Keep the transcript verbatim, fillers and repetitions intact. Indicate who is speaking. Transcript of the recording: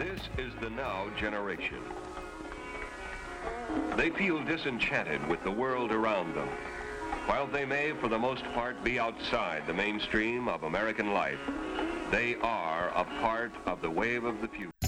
Speaker 1: This is the now generation. They feel disenchanted with the world around them. While they may, for the most part, be outside the mainstream of American life, they are a part of the wave of the future.